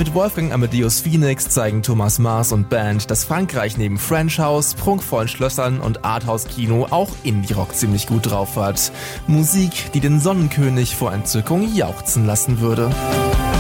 Mit Wolfgang Amadeus Phoenix zeigen Thomas Mars und Band, dass Frankreich neben French House, prunkvollen Schlössern und Arthouse-Kino auch Indie-Rock ziemlich gut drauf hat. Musik, die den Sonnenkönig vor Entzückung jauchzen lassen würde.